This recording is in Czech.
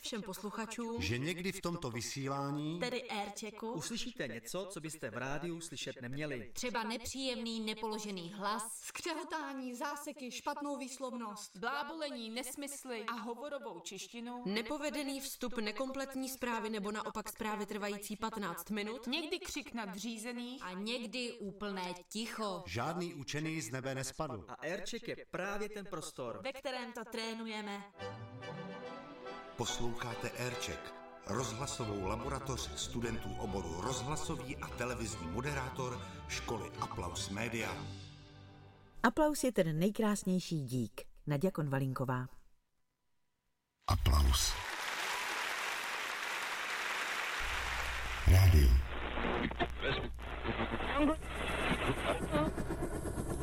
všem posluchačům, že někdy v tomto vysílání, tedy airchecku, uslyšíte něco, co byste v rádiu slyšet neměli. Třeba nepříjemný, nepoložený hlas, skřehotání, záseky, špatnou výslovnost, blábolení, nesmysly a hovorovou češtinu, nepovedený vstup, nekompletní zprávy nebo naopak zprávy trvající 15 minut, někdy křik nadřízených a někdy úplné ticho. žádný učený z nebe nespadl. A aircheck je právě ten prostor, ve kterém to trénujeme. Posloucháte aircheck, rozhlasovou laboratoř studentů oboru rozhlasový a televizní moderátor školy Applaus Media. Aplaus je ten nejkrásnější dík. Naďa Konvalinková. Applaus. Rádio.